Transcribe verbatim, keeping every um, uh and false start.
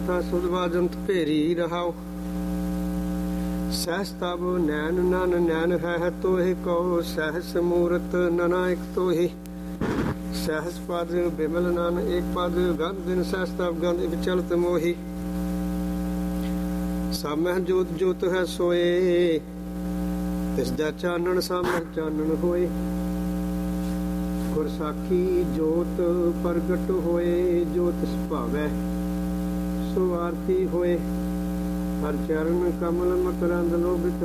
ਸੁਦਵਾਜੰਤ ਭੇਰੀ ਰਹਾਓ। ਸਹਿਸ ਤਬ ਨੈਣ ਨਨ ਨੈਣ ਹੈ ਤੋਹਿ ਕਉ, ਸਹਿਸ ਮੂਰਤ ਨਨਾਇਕ ਤੋਹਿ। ਸਹਿਸ ਪਦ ਬਿਮਲ ਨਨ ਏਕ ਪਦ, ਗੰਧ ਦਿਨ ਸਹਿਸ ਤਬ ਗੰਧ ਵਿਚਲਤ ਮੋਹੀ। ਸਾਮਹਿ ਜੋਤ ਜੋਤ ਹੈ ਸੋਏ, ਤਿਸ ਦਾ ਚਾਨਣ ਸਾਮਹਿ ਚਾਨਣ ਹੋਏ। ਗੁਰ ਸਾਖੀ ਜੋਤ ਪ੍ਰਗਟ ਹੋਏ, ਜੋ ਤਿਸ ਭਾਵੈ ਸੋ ਆਰਤੀ ਹੋਏ। ਹਰ ਚਰਨ ਕਮਲ ਮਕਰੰਦ ਲੋਭਿਤ